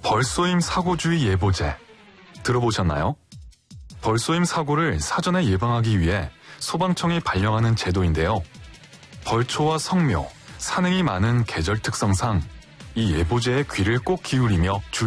벌쏘임 사고주의 예보제 들어보셨나요? 벌쏘임 사고를 사전에 예방하기 위해 소방청이 발령하는 제도인데요. 벌초와 성묘, 산행이 많은 계절 특성상 이 예보제에 귀를 꼭 기울이며